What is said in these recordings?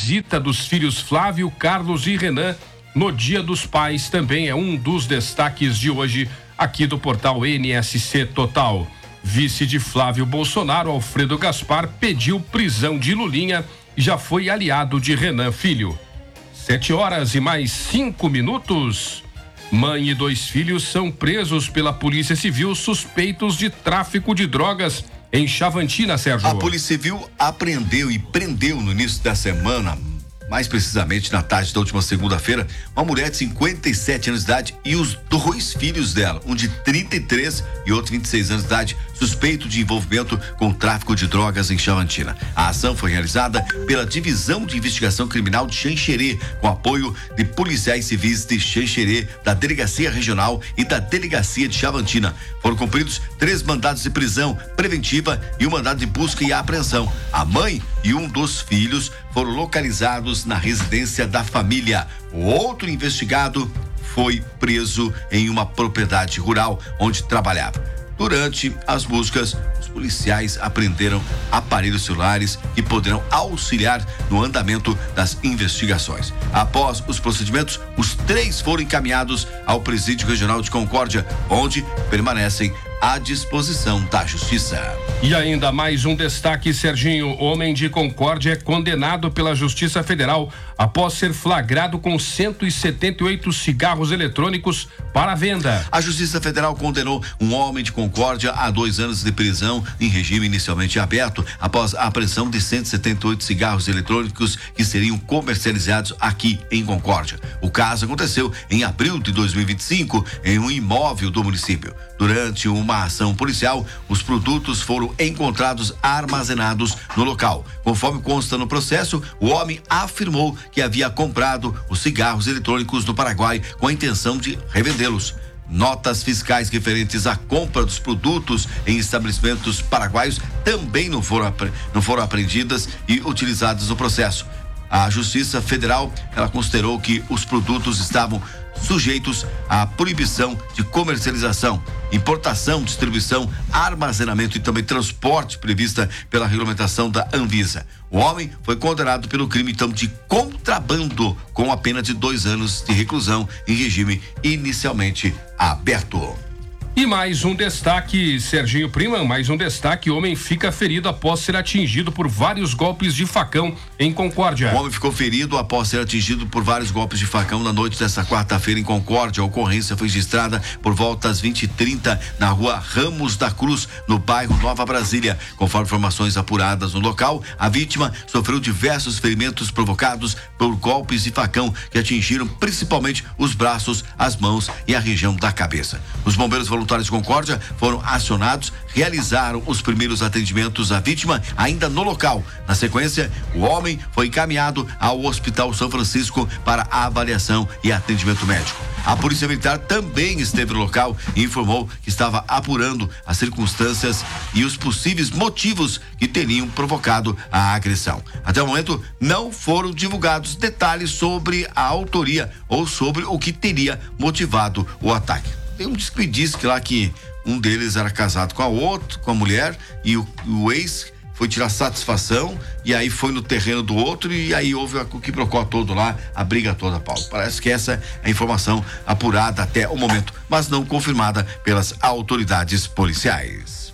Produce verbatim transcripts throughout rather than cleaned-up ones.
visita dos filhos Flávio, Carlos e Renan no Dia dos Pais também é um dos destaques de hoje aqui do portal N S C Total. Vice de Flávio Bolsonaro, Alfredo Gaspar, pediu prisão de Lulinha e já foi aliado de Renan Filho. Sete horas e mais cinco minutos. Mãe e dois filhos são presos pela Polícia Civil suspeitos de tráfico de drogas em Chavantina, Sérgio. A Polícia Civil apreendeu e prendeu no início da semana, mais precisamente na tarde da última segunda-feira, uma mulher de cinquenta e sete anos de idade e os dois filhos dela, um de trinta e três e outro vinte e seis anos de idade, suspeito de envolvimento com o tráfico de drogas em Chavantina. A ação foi realizada pela Divisão de Investigação Criminal de Xanxerê, com apoio de policiais civis de Xanxerê, da Delegacia Regional e da Delegacia de Chavantina. Foram cumpridos três mandados de prisão preventiva e um mandado de busca e apreensão. A mãe e um dos filhos foram localizados na residência da família. O outro investigado foi preso em uma propriedade rural onde trabalhava. Durante as buscas, os policiais apreenderam aparelhos celulares que poderão auxiliar no andamento das investigações. Após os procedimentos, os três foram encaminhados ao Presídio Regional de Concórdia, onde permanecem à disposição da Justiça. E ainda mais um destaque, Serginho. Homem de Concórdia é condenado pela Justiça Federal após ser flagrado com cento e setenta e oito cigarros eletrônicos para venda. A Justiça Federal condenou um homem de Concórdia a dois anos de prisão em regime inicialmente aberto após a apreensão de cento e setenta e oito cigarros eletrônicos que seriam comercializados aqui em Concórdia. O caso aconteceu em abril de dois mil e vinte e cinco em um imóvel do município. Durante uma ação policial, os produtos foram encontrados armazenados no local. Conforme consta no processo, o homem afirmou que havia comprado os cigarros eletrônicos do Paraguai com a intenção de revendê-los. Notas fiscais referentes à compra dos produtos em estabelecimentos paraguaios também não foram, não foram apreendidas e utilizadas no processo. A Justiça Federal, ela considerou que os produtos estavam sujeitos à proibição de comercialização, importação, distribuição, armazenamento e também transporte prevista pela regulamentação da Anvisa. O homem foi condenado pelo crime, então, de contrabando, com a pena de dois anos de reclusão em regime inicialmente aberto. E mais um destaque, Serginho Prima, mais um destaque, homem fica ferido após ser atingido por vários golpes de facão em Concórdia. O homem ficou ferido após ser atingido por vários golpes de facão na noite desta quarta-feira em Concórdia. A ocorrência foi registrada por volta às vinte e trinta na rua Ramos da Cruz, no bairro Nova Brasília. Conforme informações apuradas no local, a vítima sofreu diversos ferimentos provocados por golpes de facão que atingiram principalmente os braços, as mãos e a região da cabeça. Os bombeiros voluntários de Concórdia foram acionados, realizaram os primeiros atendimentos à vítima ainda no local. Na sequência, o homem foi encaminhado ao Hospital São Francisco para avaliação e atendimento médico. A Polícia Militar também esteve no local e informou que estava apurando as circunstâncias e os possíveis motivos que teriam provocado a agressão. Até o momento, não foram divulgados detalhes sobre a autoria ou sobre o que teria motivado o ataque. Tem um que diz que lá que um deles era casado com a outra, com a mulher, e o, o ex foi tirar satisfação e aí foi no terreno do outro e aí houve o quiprocó todo lá, a briga toda, Paulo. Parece que essa é a informação apurada até o momento, mas não confirmada pelas autoridades policiais.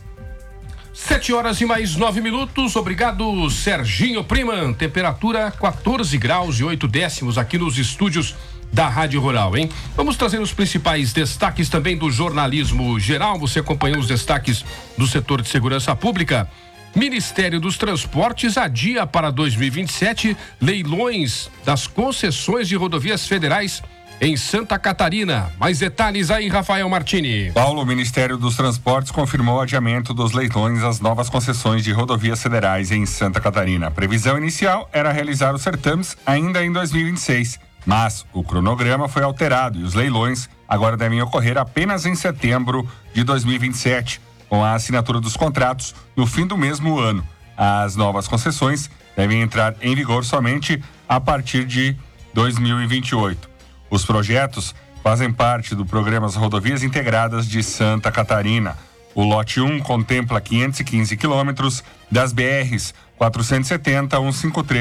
Sete horas e mais nove minutos. Obrigado, Serginho Prima. Temperatura quatorze graus e oito décimos aqui nos estúdios da Rádio Rural, hein? Vamos trazer os principais destaques também do jornalismo geral. Você acompanhou os destaques do setor de segurança pública. Ministério dos Transportes adia para dois mil e vinte e sete leilões das concessões de rodovias federais em Santa Catarina. Mais detalhes aí, Rafael Martini. Paulo, o Ministério dos Transportes confirmou o adiamento dos leilões das novas concessões de rodovias federais em Santa Catarina. A previsão inicial era realizar os certames ainda em dois mil e vinte e seis. Mas o cronograma foi alterado e os leilões agora devem ocorrer apenas em setembro de dois mil e vinte e sete, com a assinatura dos contratos no fim do mesmo ano. As novas concessões devem entrar em vigor somente a partir de dois mil e vinte e oito. Os projetos fazem parte do programa das Rodovias Integradas de Santa Catarina. O lote um contempla quinhentos e quinze quilômetros das B Rs quatrocentos e setenta, cento e cinquenta e três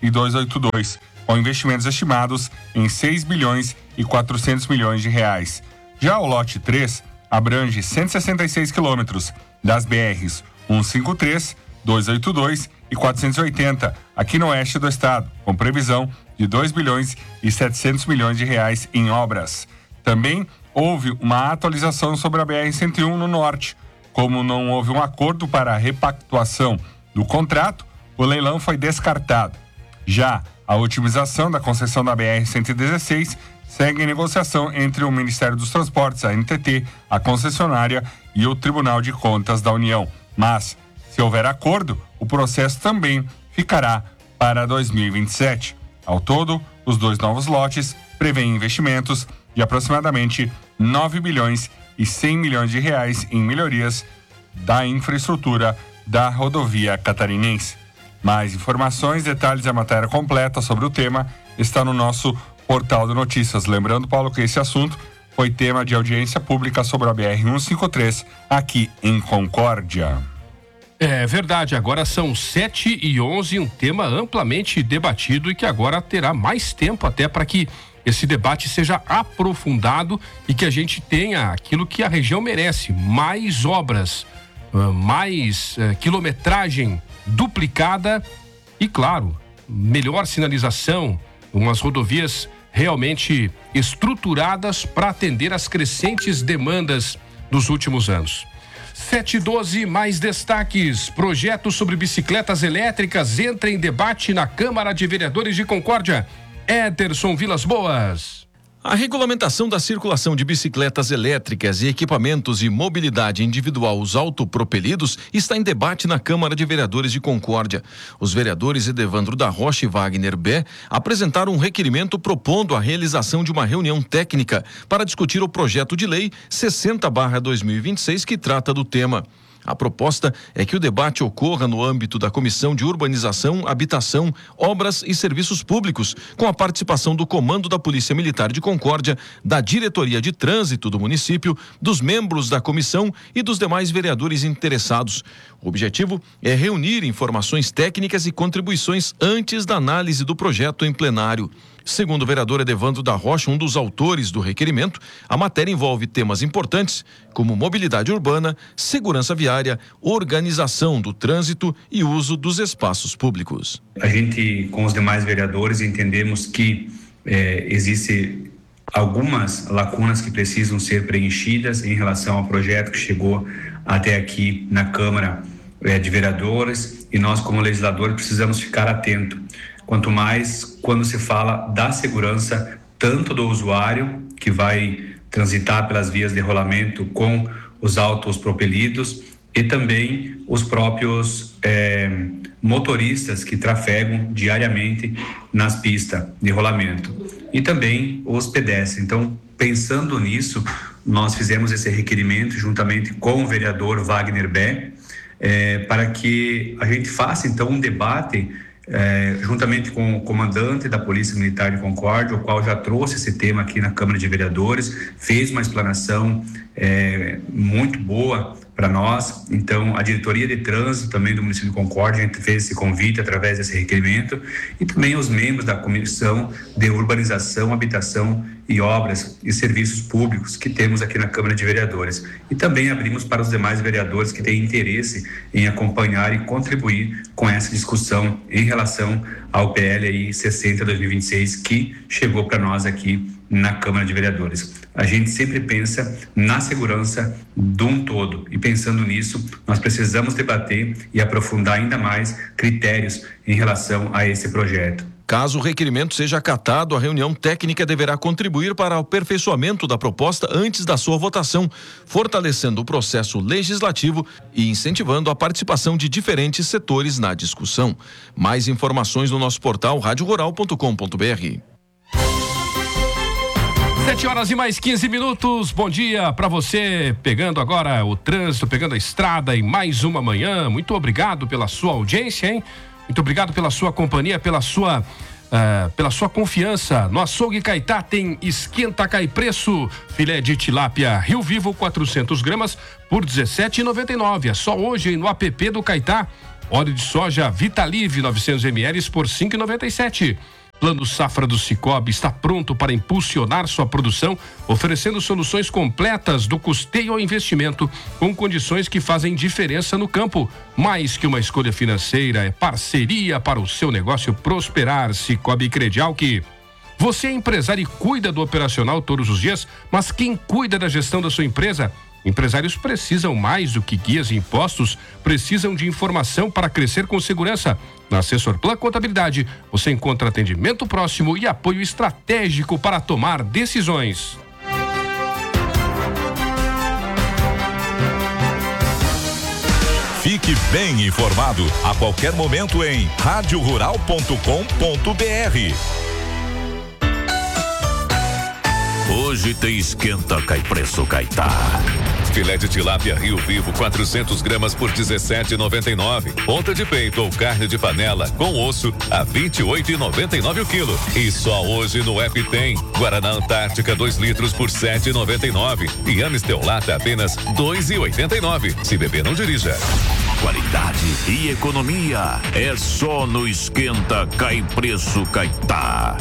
e duzentos e oitenta e dois, com investimentos estimados em seis bilhões e quatrocentos milhões de reais. Já o lote três abrange cento e sessenta e seis quilômetros das B Rs cento e cinquenta e três, duzentos e oitenta e dois e quatrocentos e oitenta, aqui no oeste do estado, com previsão de dois bilhões e setecentos milhões de reais em obras. Também houve uma atualização sobre a B R cento e um no norte. Como não houve um acordo para a repactuação do contrato, o leilão foi descartado. Já a otimização da concessão da B R cento e dezesseis segue em negociação entre o Ministério dos Transportes, a N T T, a concessionária e o Tribunal de Contas da União. Mas, se houver acordo, o processo também ficará para dois mil e vinte e sete. Ao todo, os dois novos lotes prevêem investimentos de aproximadamente nove bilhões e cem milhões de reais em melhorias da infraestrutura da rodovia catarinense. Mais informações, detalhes e a matéria completa sobre o tema está no nosso portal de notícias. Lembrando, Paulo, que esse assunto foi tema de audiência pública sobre a B R cento e cinquenta e três aqui em Concórdia. É verdade, agora são sete e onze, um tema amplamente debatido e que agora terá mais tempo até para que esse debate seja aprofundado e que a gente tenha aquilo que a região merece, mais obras, mais uh, quilometragem duplicada e, claro, melhor sinalização, umas rodovias realmente estruturadas para atender às crescentes demandas dos últimos anos. sete e doze, mais destaques. Projeto sobre bicicletas elétricas entra em debate na Câmara de Vereadores de Concórdia. Ederson Vilas Boas. A regulamentação da circulação de bicicletas elétricas e equipamentos de mobilidade individual, os autopropelidos, está em debate na Câmara de Vereadores de Concórdia. Os vereadores Edevandro da Rocha e Wagner Bé apresentaram um requerimento propondo a realização de uma reunião técnica para discutir o projeto de lei sessenta barra dois mil e vinte e seis que trata do tema. A proposta é que o debate ocorra no âmbito da Comissão de Urbanização, Habitação, Obras e Serviços Públicos, com a participação do Comando da Polícia Militar de Concórdia, da Diretoria de Trânsito do município, dos membros da comissão e dos demais vereadores interessados. O objetivo é reunir informações técnicas e contribuições antes da análise do projeto em plenário. Segundo o vereador Edevandro da Rocha, um dos autores do requerimento, a matéria envolve temas importantes como mobilidade urbana, segurança viária, organização do trânsito e uso dos espaços públicos. A gente, com os demais vereadores, entendemos que é, existe algumas lacunas que precisam ser preenchidas em relação ao projeto que chegou até aqui na Câmara é, de Vereadores, e nós, como legisladores, precisamos ficar atentos. Quanto mais quando se fala da segurança, tanto do usuário que vai transitar pelas vias de rolamento com os autos propelidos e também os próprios é, motoristas que trafegam diariamente nas pistas de rolamento e também os pedestres. Então, pensando nisso, nós fizemos esse requerimento juntamente com o vereador Wagner Bé, é, para que a gente faça então um debate É, juntamente com o comandante da Polícia Militar de Concórdia, o qual já trouxe esse tema aqui na Câmara de Vereadores, fez uma explanação é, muito boa para nós. Então, a Diretoria de Trânsito também do município de Concórdia, a gente fez esse convite através desse requerimento, e também os membros da Comissão de Urbanização, Habitação e Obras e Serviços Públicos que temos aqui na Câmara de Vereadores. E também abrimos para os demais vereadores que têm interesse em acompanhar e contribuir com essa discussão em relação ao P L aí sessenta barra dois mil e vinte e seis que chegou para nós aqui na Câmara de Vereadores. A gente sempre pensa na segurança de um todo, e pensando nisso, nós precisamos debater e aprofundar ainda mais critérios em relação a esse projeto. Caso o requerimento seja acatado, a reunião técnica deverá contribuir para o aperfeiçoamento da proposta antes da sua votação, fortalecendo o processo legislativo e incentivando a participação de diferentes setores na discussão. Mais informações no nosso portal rádio rural ponto com ponto br. Sete horas e mais quinze minutos. Bom dia para você, pegando agora o trânsito, pegando a estrada em mais uma manhã. Muito obrigado pela sua audiência, hein? Muito obrigado pela sua companhia, pela sua, uh, pela sua confiança. No Açougue Caetá tem esquenta cai preço. Filé de tilápia Rio Vivo quatrocentos gramas por dezessete reais e noventa e nove centavos. É só hoje no app do Caetá. Óleo de soja Vitalive novecentos mililitros por cinco reais e noventa e sete centavos. Plano Safra do Cicobi está pronto para impulsionar sua produção, oferecendo soluções completas do custeio ao investimento, com condições que fazem diferença no campo. Mais que uma escolha financeira, é parceria para o seu negócio prosperar. Cicobi Credial que... Você é empresário e cuida do operacional todos os dias, mas quem cuida da gestão da sua empresa? Empresários precisam mais do que guias e impostos, precisam de informação para crescer com segurança. Na Assessor Plan Contabilidade, você encontra atendimento próximo e apoio estratégico para tomar decisões. Fique bem informado a qualquer momento em rádio rural ponto com ponto br. Hoje tem esquenta, cai preço, caetá. Filé de tilápia Rio Vivo, quatrocentos gramas por dezessete reais e noventa e nove centavos. Ponta de peito ou carne de panela com osso a vinte e oito reais e noventa e nove centavos o quilo. E só hoje no app tem Guaraná Antártica dois litros por sete reais e noventa e nove centavos e Amistel Lata apenas dois reais e oitenta e nove centavos. Se beber, não dirija. Qualidade e economia é só no esquenta, cai preço, caetá.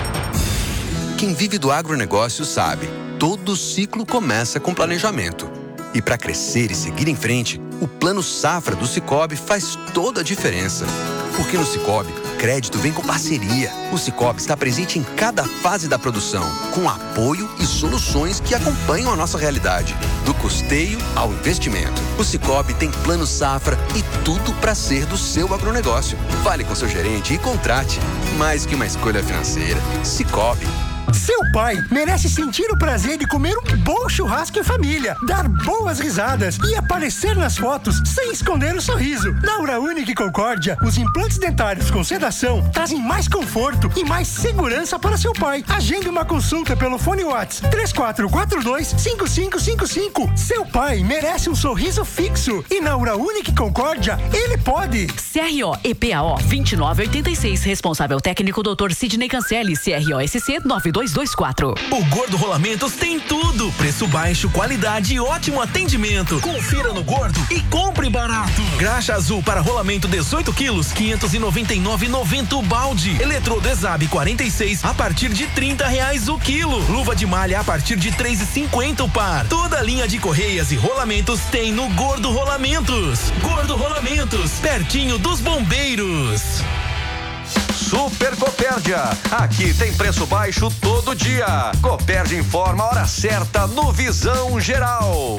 Quem vive do agronegócio sabe, todo ciclo começa com planejamento. E para crescer e seguir em frente, o Plano Safra do Cicobi faz toda a diferença. Porque no Cicobi, crédito vem com parceria. O Cicobi está presente em cada fase da produção, com apoio e soluções que acompanham a nossa realidade, do custeio ao investimento. O Cicobi tem Plano Safra e tudo para ser do seu agronegócio. Fale com seu gerente e contrate. Mais que uma escolha financeira, Cicobi. Seu pai merece sentir o prazer de comer um bom churrasco em família, dar boas risadas e aparecer nas fotos sem esconder o sorriso. Na Uraúnic Concórdia, os implantes dentários com sedação trazem mais conforto e mais segurança para seu pai. Agende uma consulta pelo fone WhatsApp três quatro quatro dois, cinco cinco cinco cinco. Seu pai merece um sorriso fixo e na Uraúnic Concórdia ele pode. C R O E P A O vinte e nove oitenta e seis, responsável técnico doutor Sidney Cancelli, C R O S C nove dois dois quatro. O Gordo Rolamentos tem tudo: preço baixo, qualidade e ótimo atendimento. Confira no Gordo e compre barato. Graxa azul para rolamento dezoito quilos, quinhentos e noventa e nove reais e noventa centavos o balde. Eletrodo Exab quarenta e seis a partir de trinta reais o quilo. Luva de malha a partir de três reais e cinquenta centavos o par. Toda a linha de correias e rolamentos tem no Gordo Rolamentos. Gordo Rolamentos, pertinho dos bombeiros. Super Copérdia, aqui tem preço baixo todo dia. Copérdia informa a hora certa no Visão Geral.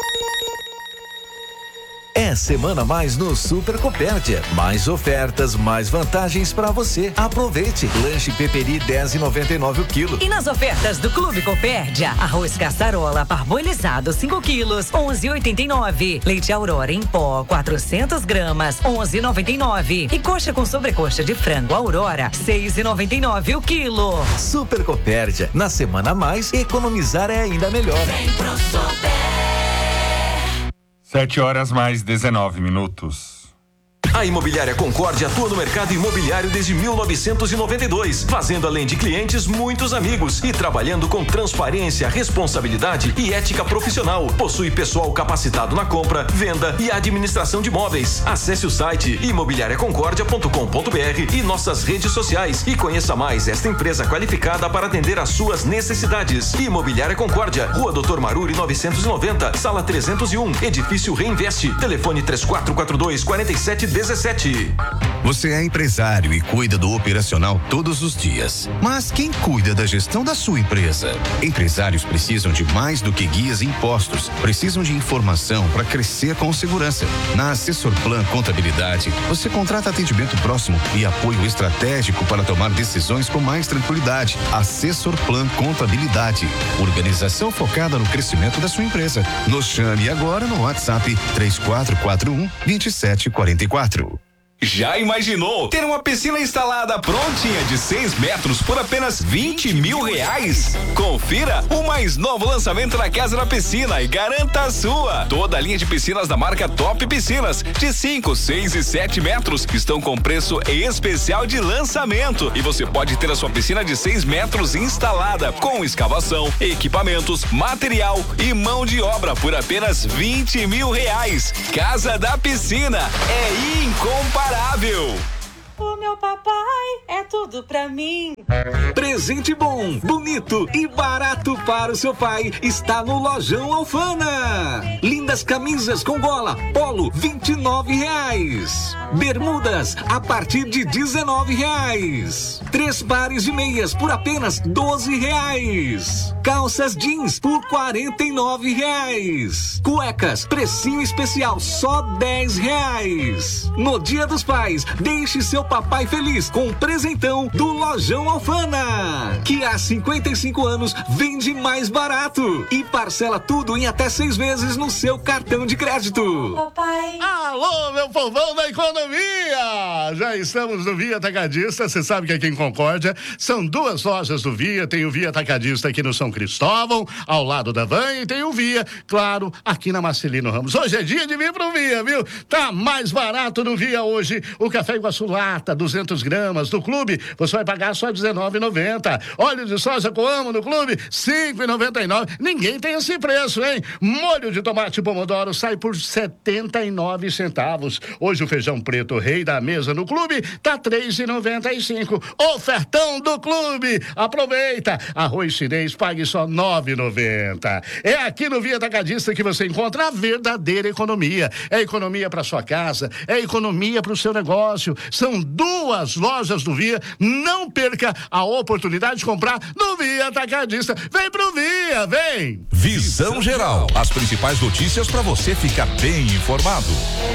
É semana mais no Super Copérdia. Mais ofertas, mais vantagens para você. Aproveite. Lanche Peperi dez reais e noventa e nove o quilo. E nas ofertas do Clube Copérdia, arroz caçarola parbolizado cinco quilos, onze reais e oitenta e nove. Leite Aurora em pó quatrocentas gramas, onze reais e noventa e nove. E coxa com sobrecoxa de frango Aurora, seis reais e noventa e nove o quilo. Super Copérdia. Na semana a mais, economizar é ainda melhor. Vem pro Super. Sete horas mais dezenove minutos. A Imobiliária Concórdia atua no mercado imobiliário desde mil novecentos e noventa e dois, fazendo além de clientes muitos amigos e trabalhando com transparência, responsabilidade e ética profissional. Possui pessoal capacitado na compra, venda e administração de imóveis. Acesse o site imobiliária concórdia ponto com ponto br e nossas redes sociais e conheça mais esta empresa qualificada para atender às suas necessidades. Imobiliária Concórdia, Rua Doutor Maruri novecentos e noventa, Sala trezentos e um, Edifício Reinveste. Telefone três quatro quatro dois, quatro sete um sete. Você é empresário e cuida do operacional todos os dias. Mas quem cuida da gestão da sua empresa? Empresários precisam de mais do que guias e impostos. Precisam de informação para crescer com segurança. Na Assessor Plan Contabilidade, você contrata atendimento próximo e apoio estratégico para tomar decisões com mais tranquilidade. Assessor Plan Contabilidade. Organização focada no crescimento da sua empresa. Nos chame agora no WhatsApp três quatro quatro um, dois sete quatro quatro. Já imaginou ter uma piscina instalada prontinha de seis metros por apenas vinte mil reais? Confira o mais novo lançamento na Casa da Piscina e garanta a sua. Toda a linha de piscinas da marca Top Piscinas de cinco, seis e sete metros estão com preço especial de lançamento e você pode ter a sua piscina de seis metros instalada com escavação, equipamentos, material e mão de obra por apenas vinte mil reais. Casa da Piscina é incomparável. O meu papai é tudo pra mim. Presente bom, bonito e barato para o seu pai está no Lojão Alfana. Lindas camisas com gola, polo, vinte e nove reais. Bermudas a partir de dezenove reais. Três pares de meias por apenas doze reais. Calças jeans por quarenta e nove reais. Cuecas, precinho especial, só dez reais. No Dia dos Pais, deixe seu papai feliz com um presentão do Lojão Alfana, que há cinquenta e cinco anos vende mais barato e parcela tudo em até seis vezes no seu cartão de crédito. Papai. Alô, meu povão da economia! Já estamos no Via Atacadista, você sabe que aqui em Concórdia são duas lojas do Via, tem o Via Atacadista aqui no São Cristóvão, ao lado da Van, e tem o Via, claro, aqui na Marcelino Ramos. Hoje é dia de vir pro Via, viu? Tá mais barato no Via hoje, o café Iguaçu Lata, duzentas gramas, do clube, você vai pagar só dezenove reais e noventa centavos. Óleo de soja Coamo no clube, cinco reais e noventa e nove centavos. Ninguém tem esse preço, hein? Molho de tomate pomodoro sai por setenta e nove centavos. Hoje o feijão preto rei da mesa no clube tá três reais e noventa e cinco centavos. Ofertão do clube, aproveita. Arroz chinês, pague só nove reais e noventa centavos. É aqui no Via Atacadista que você encontra a verdadeira economia. É economia para sua casa, é economia para o seu negócio. São duas lojas do Via. Não perca a oportunidade de comprar no Via Atacadista. Vem pro Via, vem! Visão Geral. As principais notícias para você ficar bem informado.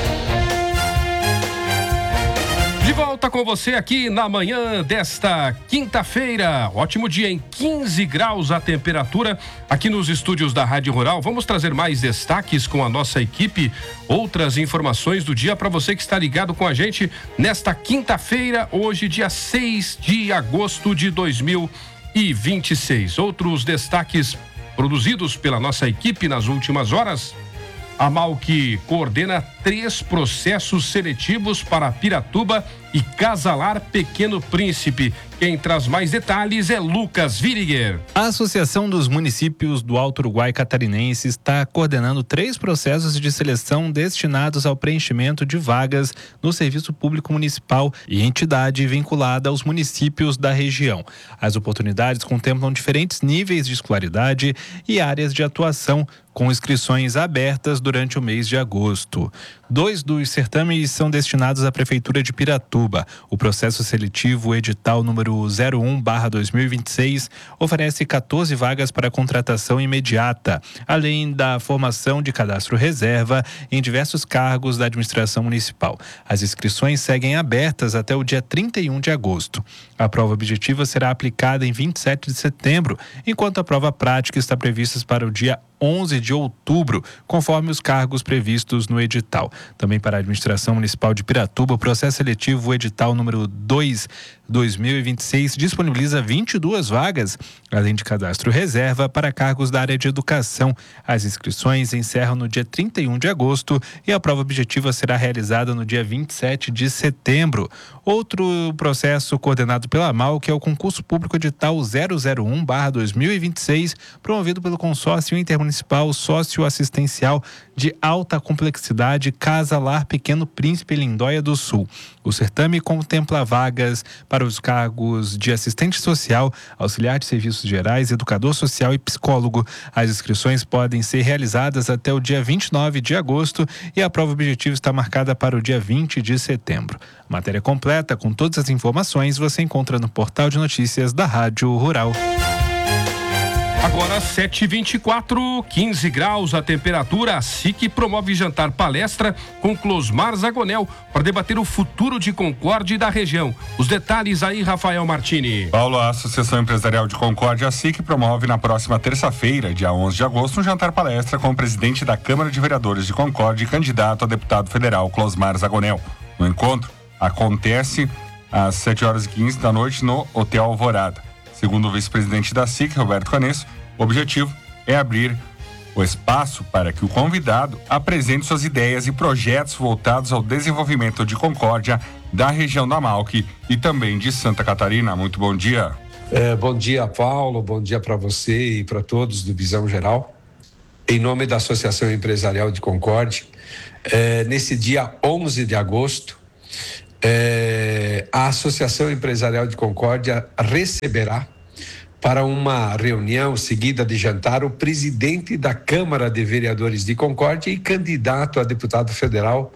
De volta com você aqui na manhã desta quinta-feira. Ótimo dia, em quinze graus a temperatura aqui nos estúdios da Rádio Rural. Vamos trazer mais destaques com a nossa equipe, outras informações do dia para você que está ligado com a gente nesta quinta-feira, hoje dia seis de agosto de dois mil e vinte e seis. Outros destaques produzidos pela nossa equipe nas últimas horas. A Malc coordena três processos seletivos para Piratuba e Casalar Pequeno Príncipe. Quem traz mais detalhes é Lucas Viriger. A Associação dos Municípios do Alto Uruguai Catarinense está coordenando três processos de seleção destinados ao preenchimento de vagas no Serviço Público Municipal e entidade vinculada aos municípios da região. As oportunidades contemplam diferentes níveis de escolaridade e áreas de atuação, com inscrições abertas durante o mês de agosto. Dois dos certames são destinados à Prefeitura de Piratuba. O processo seletivo edital número zero um barra dois mil e vinte e seis oferece quatorze vagas para contratação imediata, além da formação de cadastro reserva em diversos cargos da administração municipal. As inscrições seguem abertas até o dia trinta e um de agosto. A prova objetiva será aplicada em vinte e sete de setembro, enquanto a prova prática está prevista para o dia onze de outubro, conforme os cargos previstos no edital. Também para a administração municipal de Piratuba, o processo seletivo edital número dois barra dois mil e vinte e seis disponibiliza vinte e duas vagas, além de cadastro reserva para cargos da área de educação. As inscrições encerram no dia trinta e um de agosto e a prova objetiva será realizada no dia vinte e sete de setembro. Outro processo coordenado pela Malc é o concurso público edital zero zero um barra dois mil e vinte e seis, promovido pelo consórcio intermunicipal socioassistencial de alta complexidade Casalar Pequeno Príncipe Lindóia do Sul. O certame contempla vagas para os cargos de assistente social, auxiliar de serviços gerais, educador social e psicólogo. As inscrições podem ser realizadas até o dia vinte e nove de agosto e a prova objetiva está marcada para o dia vinte de setembro. Matéria completa com todas as informações você encontra no portal de notícias da Rádio Rural. Agora sete e vinte e quatro, quinze graus a temperatura. A S I C promove jantar palestra com Closmar Zagonel para debater o futuro de Concórdia e da região. Os detalhes aí, Rafael Martini. Paulo, a Associação Empresarial de Concórdia, a S I C, promove na próxima terça-feira, dia onze de agosto, um jantar palestra com o presidente da Câmara de Vereadores de Concórdia e candidato a deputado federal, Closmar Zagonel. No encontro, acontece às sete horas e quinze da noite no Hotel Alvorada. Segundo o vice-presidente da S I C, Roberto Canesso, o objetivo é abrir o espaço para que o convidado apresente suas ideias e projetos voltados ao desenvolvimento de Concórdia, da região da Malc e também de Santa Catarina. Muito bom dia. É, bom dia, Paulo. Bom dia para você e para todos do Visão Geral. Em nome da Associação Empresarial de Concórdia, é, nesse dia onze de agosto, é, a Associação Empresarial de Concórdia receberá para uma reunião seguida de jantar o presidente da Câmara de Vereadores de Concórdia e candidato a deputado federal,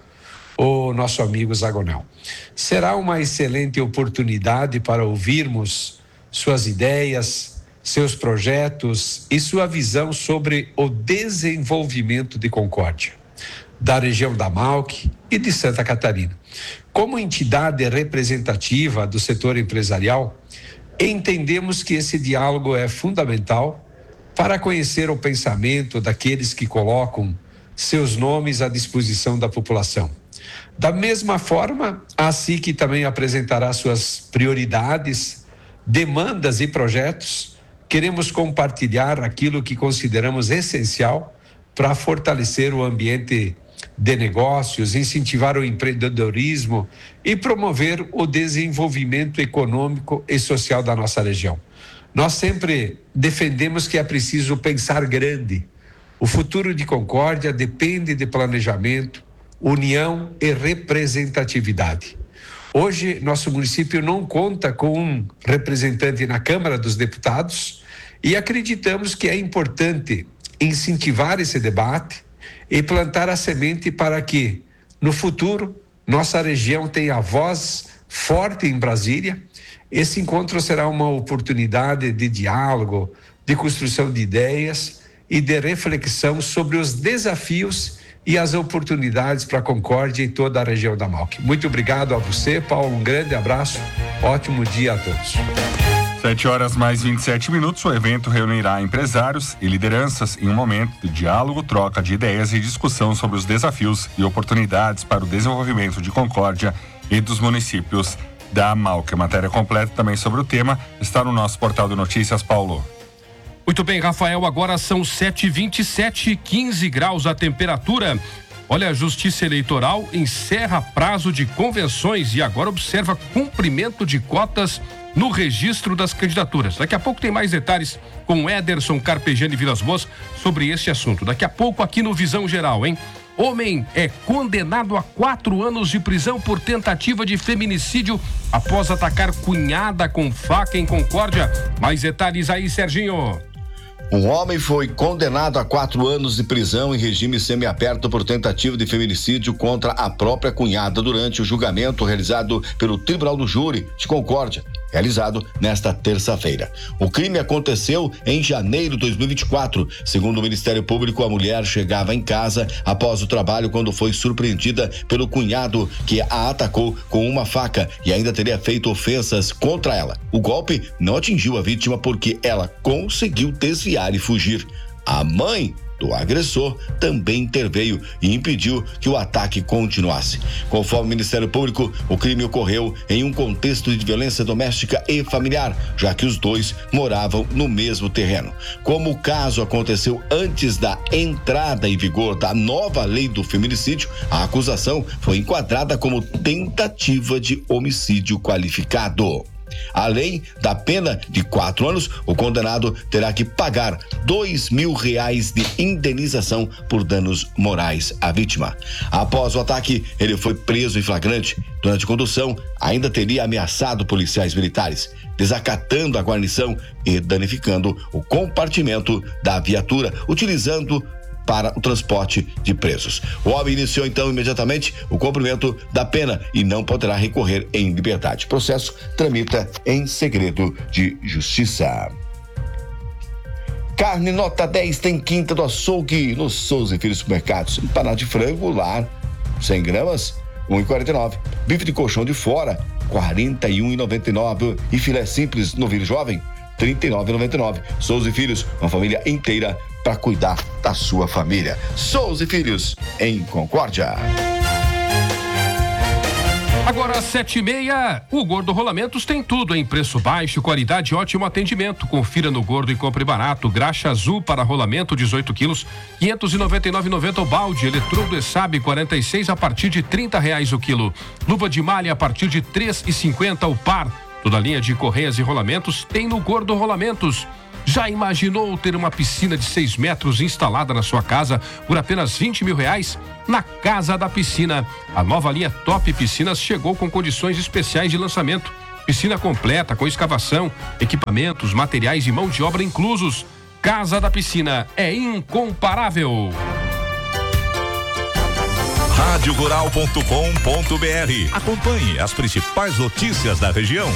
o nosso amigo Zagonel. Será uma excelente oportunidade para ouvirmos suas ideias, seus projetos e sua visão sobre o desenvolvimento de Concórdia, da região da Malc e de Santa Catarina. Como entidade representativa do setor empresarial, entendemos que esse diálogo é fundamental para conhecer o pensamento daqueles que colocam seus nomes à disposição da população. Da mesma forma, a S I C também apresentará suas prioridades, demandas e projetos. Queremos compartilhar aquilo que consideramos essencial para fortalecer o ambiente de negócios, incentivar o empreendedorismo e promover o desenvolvimento econômico e social da nossa região. Nós sempre defendemos que é preciso pensar grande. O futuro de Concórdia depende de planejamento, união e representatividade. Hoje, nosso município não conta com um representante na Câmara dos Deputados e acreditamos que é importante incentivar esse debate e plantar a semente para que, no futuro, nossa região tenha voz forte em Brasília. Esse encontro será uma oportunidade de diálogo, de construção de ideias e de reflexão sobre os desafios e as oportunidades para a Concórdia e toda a região da Malc. Muito obrigado a você, Paulo, um grande abraço, ótimo dia a todos. sete horas mais vinte e sete minutos, o evento reunirá empresários e lideranças em um momento de diálogo, troca de ideias e discussão sobre os desafios e oportunidades para o desenvolvimento de Concórdia e dos municípios da Malc. A matéria completa também sobre o tema está no nosso portal de notícias, Paulo. Muito bem, Rafael, agora são sete e vinte e sete, quinze graus a temperatura. Olha, a Justiça Eleitoral encerra prazo de convenções e agora observa cumprimento de cotas no registro das candidaturas. Daqui a pouco tem mais detalhes com Ederson Carpegiani Vilas Boas sobre este assunto. Daqui a pouco aqui no Visão Geral, hein? Homem é condenado a quatro anos de prisão por tentativa de feminicídio após atacar cunhada com faca em Concórdia. Mais detalhes aí, Serginho. Um homem foi condenado a quatro anos de prisão em regime semiaberto por tentativa de feminicídio contra a própria cunhada durante o julgamento realizado pelo Tribunal do Júri de Concórdia, realizado nesta terça-feira. O crime aconteceu em janeiro de dois mil e vinte e quatro. Segundo o Ministério Público, a mulher chegava em casa após o trabalho quando foi surpreendida pelo cunhado que a atacou com uma faca e ainda teria feito ofensas contra ela. O golpe não atingiu a vítima porque ela conseguiu desviar e fugir. A mãe do agressor também interveio e impediu que o ataque continuasse. Conforme o Ministério Público, o crime ocorreu em um contexto de violência doméstica e familiar, já que os dois moravam no mesmo terreno. Como o caso aconteceu antes da entrada em vigor da nova lei do feminicídio, a acusação foi enquadrada como tentativa de homicídio qualificado. Além da pena de quatro anos, o condenado terá que pagar dois mil reais de indenização por danos morais à vítima. Após o ataque, ele foi preso em flagrante. Durante a condução, ainda teria ameaçado policiais militares, desacatando a guarnição e danificando o compartimento da viatura, utilizando para o transporte de presos. O homem iniciou então imediatamente o cumprimento da pena e não poderá recorrer em liberdade. O processo tramita em segredo de justiça. Carne nota dez tem quinta do açougue no Souza e Filhos Supermercados. Empanada de frango lar, cem gramas, um real e quarenta e nove. Bife de colchão de fora, quarenta e um reais e noventa e nove. E filé simples novilho jovem, trinta e nove reais e noventa e nove. Souza e Filhos, uma família inteira para cuidar da sua família. Souza e Filhos, em Concórdia. Agora, sete e meia, o Gordo Rolamentos tem tudo em preço baixo, qualidade e ótimo atendimento. Confira no Gordo e compre barato. Graxa azul para rolamento, dezoito quilos, quinhentos e noventa e nove reais e noventa o balde. Eletrodo ESAB quarenta e seis a partir de trinta reais o quilo. Luva de malha a partir de três e cinquenta o par. Toda a linha de correias e rolamentos tem no Gordo Rolamentos. Já imaginou ter uma piscina de seis metros instalada na sua casa por apenas vinte mil reais? Na Casa da Piscina. A nova linha Top Piscinas chegou com condições especiais de lançamento. Piscina completa com escavação, equipamentos, materiais e mão de obra inclusos. Casa da Piscina é incomparável. rádio rural ponto com ponto br. Acompanhe as principais notícias da região.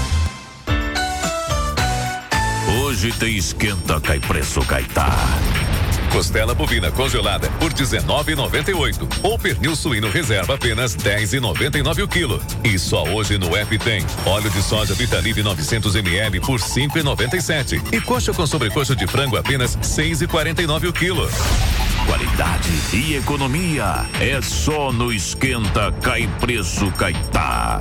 Hoje tem esquenta, cai preço, caetá. Costela bovina congelada por dezenove reais e noventa e oito. Ou pernil suíno reserva apenas dez reais e noventa e nove o quilo. E só hoje no app tem óleo de soja Vitalive novecentos mililitros por cinco reais e noventa e sete. E coxa com sobrecoxa de frango apenas seis reais e quarenta e nove o quilo. Qualidade e economia é só no esquenta, cai preço, caetá.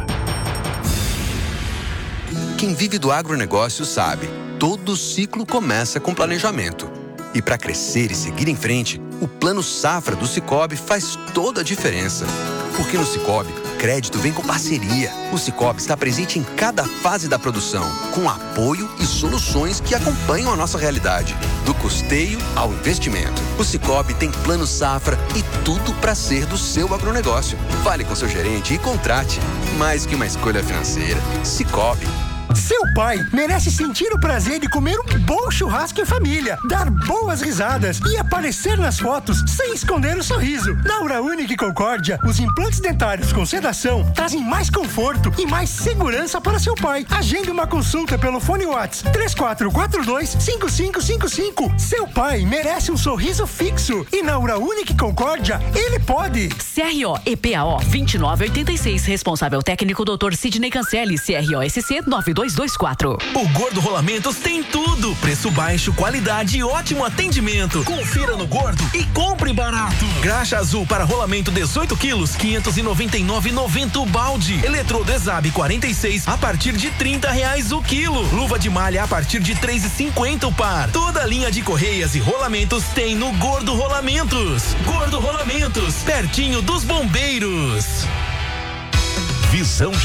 Quem vive do agronegócio sabe, todo ciclo começa com planejamento. E para crescer e seguir em frente, o Plano Safra do Sicoob faz toda a diferença. Porque no Sicoob, crédito vem com parceria. O Sicoob está presente em cada fase da produção, com apoio e soluções que acompanham a nossa realidade. Do custeio ao investimento. O Sicoob tem Plano Safra e tudo para ser do seu agronegócio. Fale com seu gerente e contrate. Mais que uma escolha financeira, Sicoob. Seu pai merece sentir o prazer de comer um bom churrasco em família, dar boas risadas e aparecer nas fotos sem esconder o sorriso. Na Uraúnic Concórdia, os implantes dentários com sedação trazem mais conforto e mais segurança para seu pai. Agende uma consulta pelo fone WhatsApp três quatro quatro dois, cinco cinco cinco cinco. Seu pai merece um sorriso fixo e na Uraúnic Concórdia ele pode. C R O E P A O vinte e nove oitenta e seis, responsável técnico doutor Sidney Cancelli, C R O S C nove dois dois quatro. O Gordo Rolamentos tem tudo, preço baixo, qualidade e ótimo atendimento. Confira no Gordo e compre barato. Graxa azul para rolamento dezoito quilos, quinhentos e noventa e nove reais e noventa o balde. Eletrodo ESAB quarenta e seis a partir de trinta reais o quilo. Luva de malha a partir de três e cinquenta o par. Toda a linha de correias e rolamentos tem no Gordo Rolamentos. Gordo Rolamentos, pertinho dos bombeiros. Visão